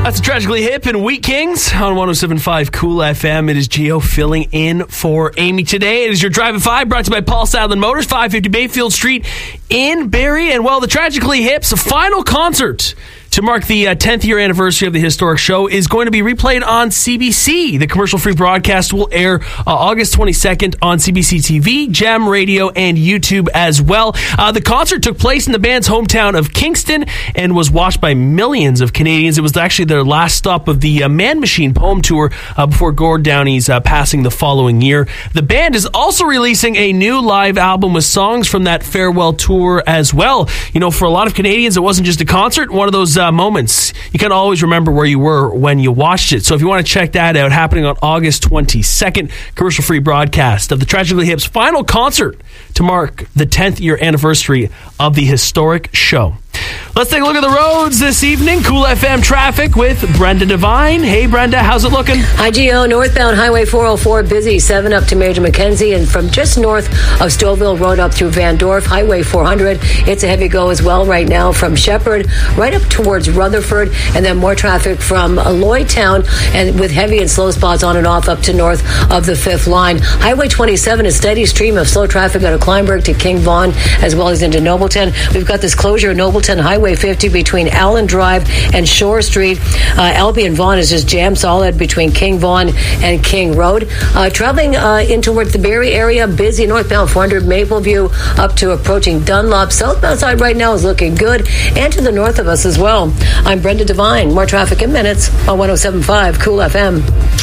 That's Tragically Hip and Wheat Kings on 107.5 Cool FM. It is Gio filling in for Amy today. It is your Drive at 5 brought to you by Paul Sadlin Motors, 550 Bayfield Street in Barrie. And well, the Tragically Hip's final concert to mark the 10th year anniversary of the historic show is going to be replayed on CBC. The commercial-free broadcast will air August 22nd on CBC TV, Gem Radio, and YouTube as well. The concert took place in the band's hometown of Kingston and was watched by millions of Canadians. It was actually their last stop of the Man Machine poem tour before Gord Downey's passing the following year. The band is also releasing a new live album with songs from that farewell tour as well. You know, for a lot of Canadians, it wasn't just a concert. One of those moments you can always remember where you were when you watched it. So if you want to check that out, happening on August 22nd, commercial-free broadcast of the Tragically Hip's final concert to mark the 10th year anniversary of the historic show. Let's take a look at the roads this evening. Cool FM traffic with Brenda Devine. Hey, Brenda, how's it looking? Hi, Gio. Northbound Highway 404, busy 7 up to Major Mackenzie, and from just north of Stouffville Road up through Van Dorp, Highway 400. It's a heavy go as well right now from Shepherd right up towards Rutherford, and then more traffic from Lloydtown, and with heavy and slow spots on and off up to north of the 5th line. Highway 27, a steady stream of slow traffic out of Kleinburg to King Vaughan, as well as into Nobleton. We've got this closure in Nobleton, Highway 50 between Allen Drive and Shore Street. Albion Vaughan is just jammed solid between King Vaughan and King Road. Traveling in towards the Barrie area, busy northbound 400 Mapleview up to approaching Dunlop. Southbound side right now is looking good, and to the north of us as well. I'm Brenda Devine. More traffic in minutes on 107.5 Cool FM.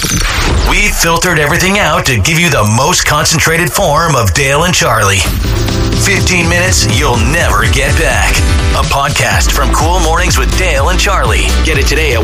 We filtered everything out to give you the most concentrated form of Dale and Charlie. 15 minutes you'll never get back. A podcast from Cool Mornings with Dale and Charlie. Get it today at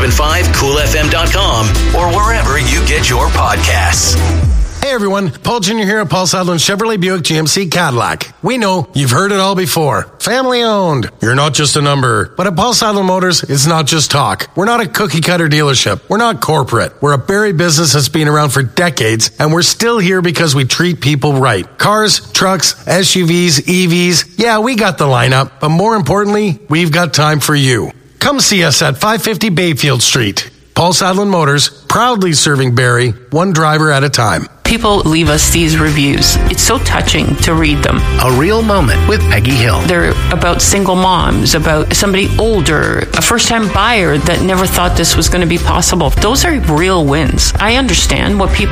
1075coolfm.com or wherever you get your podcasts. Hey everyone, Paul Jr. here at Paul Sadlin Chevrolet Buick GMC Cadillac. We know you've heard it all before. Family owned. You're not just a number. But at Paul Sadlin Motors, it's not just talk. We're not a cookie cutter dealership. We're not corporate. We're a Barrie business that's been around for decades, and we're still here because we treat people right. Cars, trucks, SUVs, EVs. Yeah, we got the lineup. But more importantly, we've got time for you. Come see us at 550 Bayfield Street. Paul Sadlin Motors, proudly serving Barrie, one driver at a time. People leave us these reviews. It's so touching to read them. A real moment with Peggy Hill. They're about single moms, about somebody older, a first-time buyer that never thought this was going to be possible. Those are real wins. I understand what people